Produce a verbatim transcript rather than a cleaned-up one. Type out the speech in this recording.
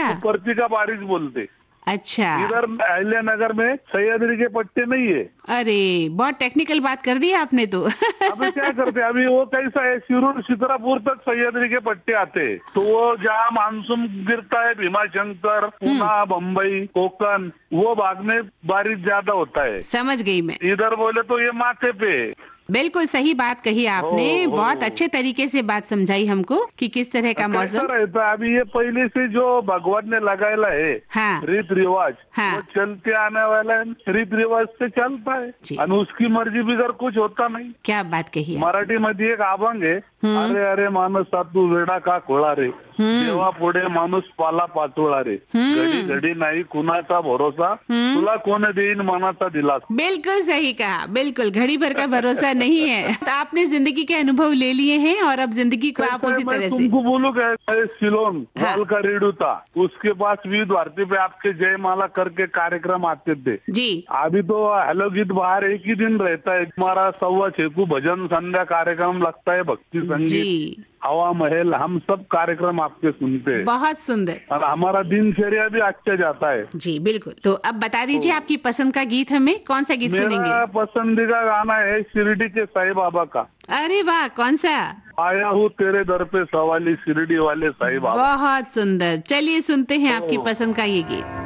पर्ची का बारिश बोलते। अच्छा। इधर अहिल्यानगर में सह्याद्री के पट्टे नहीं है। अरे बहुत टेक्निकल बात कर दी आपने तो। अभी क्या करते, अभी वो कैसा है, शिरूर चित्रापुर तक सह्याद्री के पट्टे आते हैं, तो वो जहाँ मानसून गिरता है, भीमाशंकर, पुणे, बम्बई, कोकण, वो भाग में बारिश ज्यादा होता है। समझ गई मैं। इधर बोले तो ये माथे पे। बिल्कुल सही बात कही आपने, हो, हो। बहुत अच्छे तरीके से बात समझाई हमको कि किस तरह का कैसा मौसम रहता है। अभी ये पहले से जो भगवान ने लगाया है हाँ रीत रिवाज, हाँ। वो चलते आने वाला है, रीत रिवाज से चलता है और उसकी मर्जी बिगर कुछ होता नहीं। क्या बात कही आप। मराठी मध्ये एक अभंग आहे, अरे अरे माणूस तू वेडा का खोळा रे, देवा पुढे माणूस पाला पाचोळा रे, घडी घडी नाही कुणाचा भरोसा, तुला कोण देईन मनाचा दिलासा। बिल्कुल सही कहा, बिल्कुल घड़ी भर का भरोसा नहीं है। तो आपने जिंदगी के अनुभव ले लिए हैं और अब जिंदगी को आप उसी तरह से। तुमको बोलू क्या, सिलोन हाँ। वाल का रेडू था, उसके पास विविध भारती पे आपके जयमाला करके कार्यक्रम आते थे जी। अभी तो हेलो गीत बाहर एक ही दिन रहता है, हमारा सवा छह को भजन संध्या कार्यक्रम लगता है, भक्ति संगीत, हवा महल, हम सब कार्यक्रम आपके सुनते हैं। बहुत सुंदर। और हमारा दिनचर्या भी अच्छा जाता है। जी बिल्कुल। तो अब बता दीजिए आपकी पसंद का गीत, हमें कौन सा गीत सुनेंगे। मेरा पसंदीदा गाना है शिरडी के साईं बाबा का। अरे वाह, कौन सा। आया हूँ तेरे दर पे सवाली, शिरडी वाले साईं बाबा। बहुत सुंदर, चलिए सुनते हैं आपकी पसंद का ये गीत।